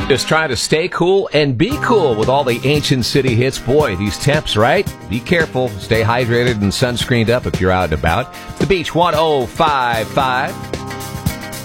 Just trying to stay cool and be cool with all the ancient city hits. Boy, these temps, right? Be careful. Stay hydrated and sunscreened up if you're out and about. The Beach 105.5.